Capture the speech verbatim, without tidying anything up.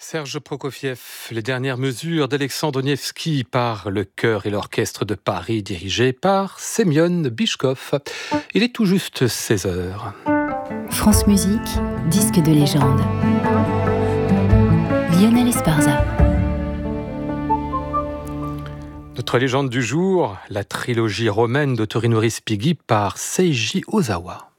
Serge Prokofiev, les dernières mesures d'Alexandre Nevsky par le chœur et l'orchestre de Paris dirigé par Semyon Bychkov. Il est tout juste seize heures. France Musique, disque de légende. Lionel Esparza. Notre légende du jour, la trilogie romaine de Torino Respighi par Seiji Ozawa.